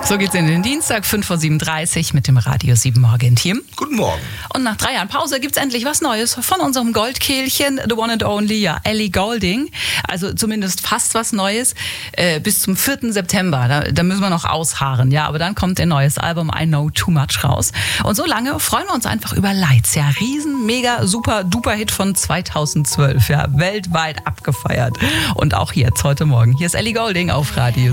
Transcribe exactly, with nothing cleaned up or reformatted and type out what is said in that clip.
So geht's in den Dienstag, fünf Uhr siebenunddreißig mit dem Radio sieben Morgenteam. Guten Morgen. Und nach drei Jahren Pause gibt's endlich was Neues von unserem Goldkehlchen, the one and only, ja, Ellie Goulding. Also zumindest fast was Neues, äh, bis zum vierten September. Da, da müssen wir noch ausharren, ja, aber dann kommt ihr neues Album I Know Too Much raus. Und so lange freuen wir uns einfach über Lights, ja, riesen, mega, super, duper Hit von zweitausendzwölf, ja, weltweit abgefeiert. Und auch jetzt, heute Morgen. Hier ist Ellie Goulding auf Radio